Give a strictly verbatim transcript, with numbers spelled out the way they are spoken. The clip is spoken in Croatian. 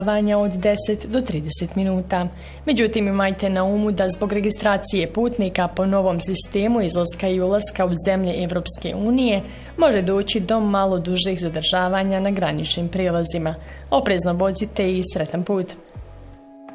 od deset do trideset minuta. Međutim, imajte na umu da zbog registracije putnika po novom sistemu izlaska i ulaska u zemlje Evropske unije može doći do malo dužih zadržavanja na graničnim prijelazima. Oprezno vozite i sretan put!